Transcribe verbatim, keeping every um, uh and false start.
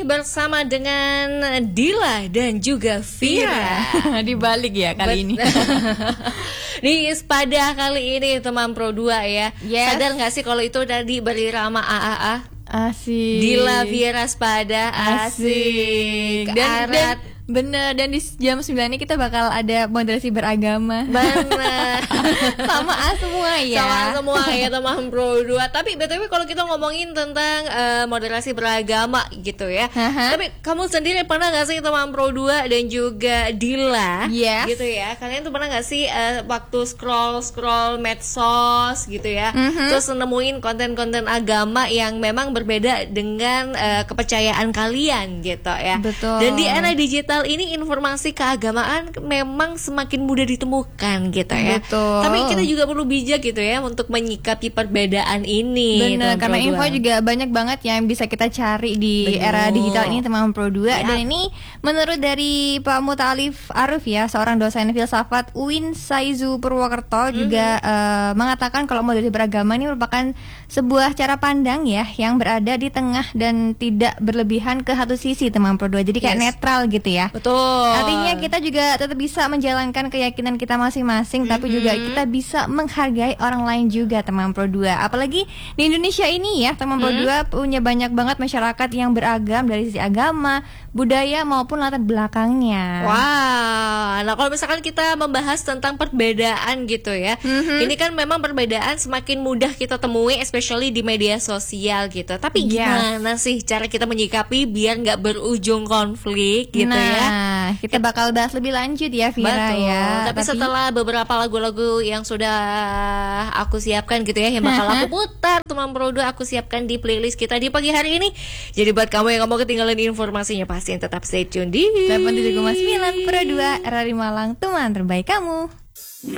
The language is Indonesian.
bersama dengan Dila dan juga Vira. Dibalik ya kali ini. Di Ispada kali ini teman Pro dua ya. Yes. Sadar gak sih kalau itu tadi berirama A A A? Asik. Dila Vira Spada, asik. Dan, dan Arat. bener, dan di jam sembilan ini kita bakal ada moderasi beragama. Bener. Sama A semua ya. Sama semua ya teman Pro dua. Tapi B T W kalau kita ngomongin tentang uh, moderasi beragama gitu ya. Aha. Tapi kamu sendiri pernah gak sih teman Pro dua dan juga Dila? Yes. Gitu ya. Kalian tuh pernah gak sih uh, waktu scroll-scroll medsos gitu ya, Mm-hmm. terus nemuin konten-konten agama yang memang berbeda dengan uh, kepercayaan kalian gitu ya. Betul. Dan di era digital ini informasi keagamaan memang semakin mudah ditemukan gitu ya. Betul. Tapi kita juga perlu bijak gitu ya untuk menyikapi perbedaan ini. Bener, teman karena Pro info dua. juga banyak banget ya yang bisa kita cari di Betul. era digital ini teman Pro dua. Ya. Dan ini menurut dari Pak Muta'alif Arif ya, seorang dosen filsafat U I N Saizu Purwokerto, juga uh, mengatakan kalau moderasi beragama ini merupakan sebuah cara pandang ya yang berada di tengah dan tidak berlebihan ke satu sisi teman Pro dua. Jadi kayak Yes. netral gitu ya. Betul. Artinya kita juga tetap bisa menjalankan keyakinan kita masing-masing, tapi juga kita bisa menghargai orang lain juga teman Pro dua. Apalagi di Indonesia ini ya teman Pro dua punya banyak banget masyarakat yang beragam dari sisi agama, budaya maupun latar belakangnya. Wow, nah kalau misalkan kita membahas tentang perbedaan gitu ya, Mhm. ini kan memang perbedaan semakin mudah kita temui, especially di media sosial gitu. Tapi Yes. gimana sih cara kita menyikapi biar nggak berujung konflik gitu nah, ya? kita bakal bahas lebih lanjut ya Vira. Betul. Ya. Tapi, setelah beberapa lagu-lagu yang sudah aku siapkan gitu ya, yang bakal aku putar teman Pro dua, aku siapkan di playlist kita di pagi hari ini. Jadi buat kamu yang mau ketinggalan informasinya, pastiin tetap stay tune di delapan puluh tujuh koma sembilan Pro dua R R I Malang, teman terbaik kamu.